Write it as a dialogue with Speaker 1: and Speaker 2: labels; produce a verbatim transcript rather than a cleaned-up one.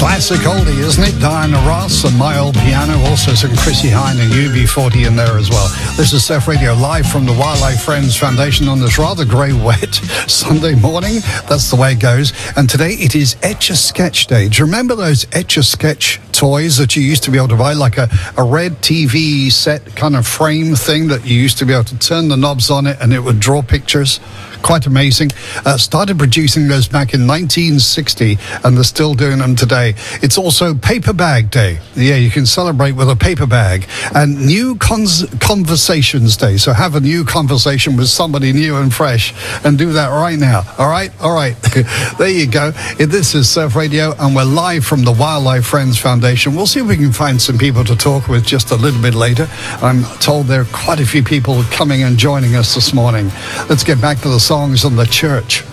Speaker 1: Classic oldie, isn't it? Diana Ross and My Old Piano. Also some Chrissie Hynde and U B forty in there as well. This is Surf Radio live from the Wildlife Friends Foundation on this rather grey, wet Sunday morning. That's the way it goes. And today it is Etch-a-Sketch Day. Do you remember those Etch-a-Sketch toys that you used to be able to buy? Like a, a red T V set kind of frame thing that you used to be able to turn the knobs on it and it would draw pictures. Quite amazing. Uh, started producing those back in nineteen sixty and they're still doing them today. It's also Paper Bag Day. Yeah, you can celebrate with a paper bag. And New Cons- Conversations Day. So have a new conversation with somebody new and fresh and do that right now. All right? All right. There you go. This is Surf Radio and we're live from the Wildlife Friends Foundation. We'll see if we can find some people to talk with just a little bit later. I'm told there are quite a few people coming and joining us this morning. Let's get back to the songs on the church.